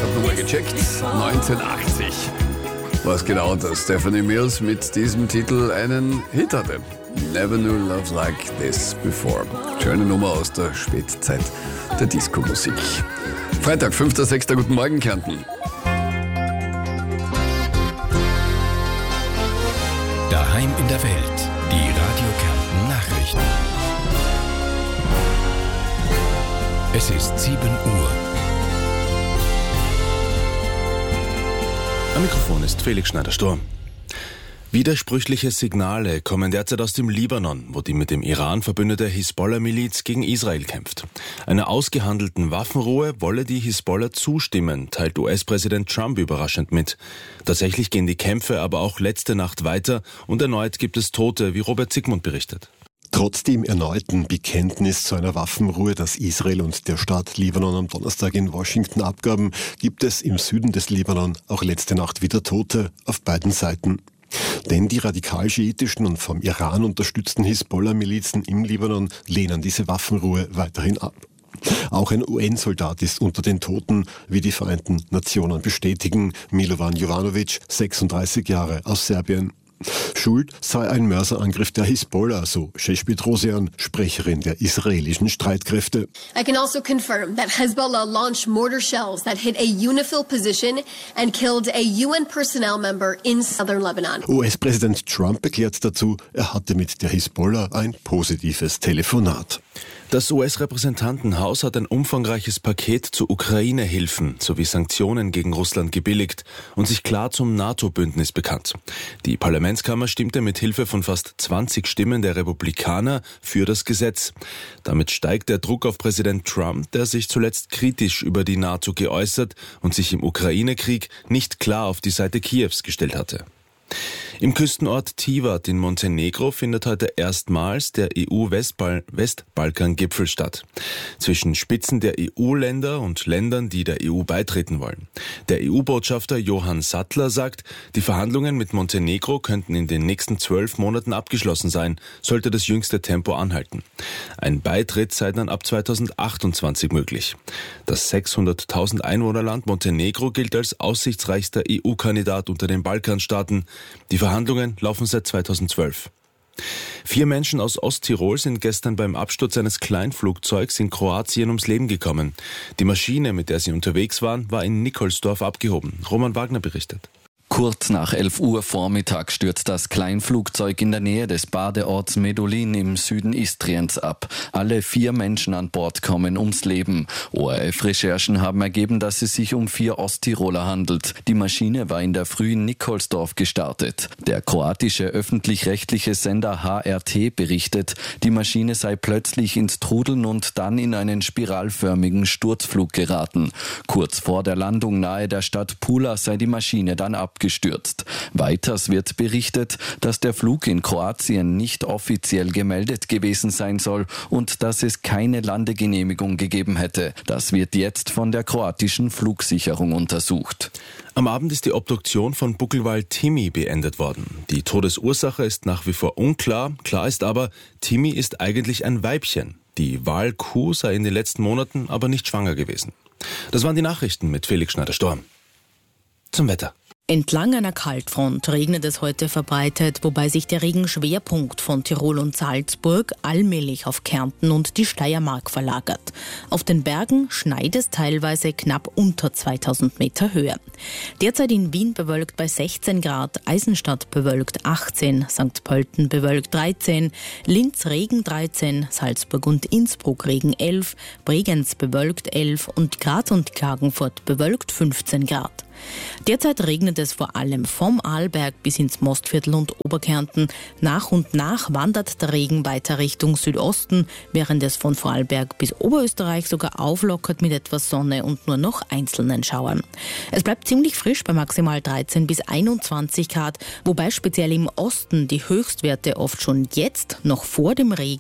Hab nochmal gecheckt, 1980 war es genau, dass Stephanie Mills mit diesem Titel einen Hit hatte. Never knew love like this before. Schöne Nummer aus der Spätzeit der Disco-Musik. Freitag, 5.6. Guten Morgen, Kärnten. Daheim in der Welt, die Radio Kärnten Nachrichten. Es ist 7 Uhr. Am Mikrofon ist Felix Schneider-Sturm. Widersprüchliche Signale kommen derzeit aus dem Libanon, wo die mit dem Iran verbündete Hisbollah-Miliz gegen Israel kämpft. Einer ausgehandelten Waffenruhe wolle die Hisbollah zustimmen, teilt US-Präsident Trump überraschend mit. Tatsächlich gehen die Kämpfe aber auch letzte Nacht weiter und erneut gibt es Tote, wie Robert Zygmunt berichtet. Trotz dem erneuten Bekenntnis zu einer Waffenruhe, das Israel und der Staat Libanon am Donnerstag in Washington abgaben, gibt es im Süden des Libanon auch letzte Nacht wieder Tote auf beiden Seiten. Denn die radikal-schiitischen und vom Iran unterstützten Hisbollah-Milizen im Libanon lehnen diese Waffenruhe weiterhin ab. Auch ein UN-Soldat ist unter den Toten, wie die Vereinten Nationen bestätigen. Milovan Jovanovic, 36 Jahre, aus Serbien. Schuld sei ein Mörserangriff der Hisbollah, so Shesh Petrosian, Sprecherin der israelischen Streitkräfte. I can also confirm that Hezbollah launched mortar shells that hit a UNIFIL position and killed a UN personnel member in southern Lebanon. US-Präsident Trump erklärt dazu, er hatte mit der Hisbollah ein positives Telefonat. Das US-Repräsentantenhaus hat ein umfangreiches Paket zu Ukraine-Hilfen sowie Sanktionen gegen Russland gebilligt und sich klar zum NATO-Bündnis bekannt. Die Parlamentskammer stimmte mit Hilfe von fast 20 Stimmen der Republikaner für das Gesetz. Damit steigt der Druck auf Präsident Trump, der sich zuletzt kritisch über die NATO geäußert und sich im Ukraine-Krieg nicht klar auf die Seite Kiews gestellt hatte. Im Küstenort Tivat in Montenegro findet heute erstmals der EU-Westbalkan-Gipfel statt. Zwischen Spitzen der EU-Länder und Ländern, die der EU beitreten wollen. Der EU-Botschafter Johann Sattler sagt, die Verhandlungen mit Montenegro könnten in den nächsten 12 Monaten abgeschlossen sein, sollte das jüngste Tempo anhalten. Ein Beitritt sei dann ab 2028 möglich. Das 600.000 Einwohnerland Montenegro gilt als aussichtsreichster EU-Kandidat unter den Balkanstaaten. Die Verhandlungen laufen seit 2012. 4 Menschen aus Osttirol sind gestern beim Absturz eines Kleinflugzeugs in Kroatien ums Leben gekommen. Die Maschine, mit der sie unterwegs waren, war in Nikolsdorf abgehoben. Roman Wagner berichtet. Kurz nach 11 Uhr Vormittag stürzt das Kleinflugzeug in der Nähe des Badeorts Medulin im Süden Istriens ab. Alle 4 Menschen an Bord kommen ums Leben. ORF-Recherchen haben ergeben, dass es sich um 4 Osttiroler handelt. Die Maschine war in der Früh in Nikolsdorf gestartet. Der kroatische öffentlich-rechtliche Sender HRT berichtet, die Maschine sei plötzlich ins Trudeln und dann in einen spiralförmigen Sturzflug geraten. Kurz vor der Landung nahe der Stadt Pula sei die Maschine dann abgestürzt. Weiters wird berichtet, dass der Flug in Kroatien nicht offiziell gemeldet gewesen sein soll und dass es keine Landegenehmigung gegeben hätte. Das wird jetzt von der kroatischen Flugsicherung untersucht. Am Abend ist die Obduktion von Buckelwal Timmy beendet worden. Die Todesursache ist nach wie vor unklar. Klar ist aber, Timmy ist eigentlich ein Weibchen. Die Walkuh sei in den letzten Monaten aber nicht schwanger gewesen. Das waren die Nachrichten mit Felix Schneider-Sturm. Zum Wetter. Entlang einer Kaltfront regnet es heute verbreitet, wobei sich der Regenschwerpunkt von Tirol und Salzburg allmählich auf Kärnten und die Steiermark verlagert. Auf den Bergen schneit es teilweise knapp unter 2000 Meter Höhe. Derzeit in Wien bewölkt bei 16 Grad, Eisenstadt bewölkt 18, St. Pölten bewölkt 13, Linz Regen 13, Salzburg und Innsbruck Regen 11, Bregenz bewölkt 11 und Graz und Klagenfurt bewölkt 15 Grad. Derzeit regnet es vor allem vom Arlberg bis ins Mostviertel und Oberkärnten. Nach und nach wandert der Regen weiter Richtung Südosten, während es von Vorarlberg bis Oberösterreich sogar auflockert mit etwas Sonne und nur noch einzelnen Schauern. Es bleibt ziemlich frisch bei maximal 13 bis 21 Grad, wobei speziell im Osten die Höchstwerte oft schon jetzt, noch vor dem Regen,